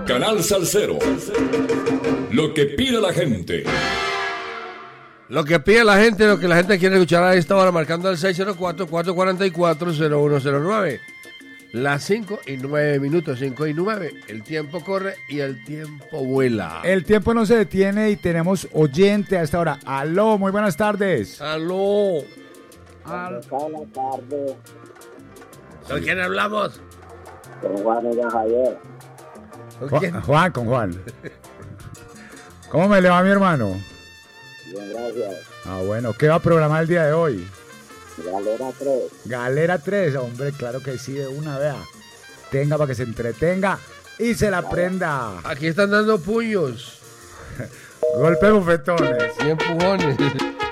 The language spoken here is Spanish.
Canal Salsero. Lo que pide la gente. Lo que pide la gente, lo que la gente quiere escuchar a esta hora, marcando al 604-444-0109. Las 5:09, 5:09. El tiempo corre y el tiempo vuela. El tiempo no se detiene y tenemos oyente a esta hora. Aló, muy buenas tardes. Aló. Buenas tardes. ¿Con quién hablamos? Con Juan y con Javier. ¿Con quién? Con Juan. ¿Cómo me le va mi hermano? Bien, gracias. Ah, bueno, ¿qué va a programar el día de hoy? Galera 3. Galera 3, hombre, claro que sí, de una vez. Tenga para que se entretenga y se la prenda. Aquí están dando puños. Golpe bufetones. Y empujones.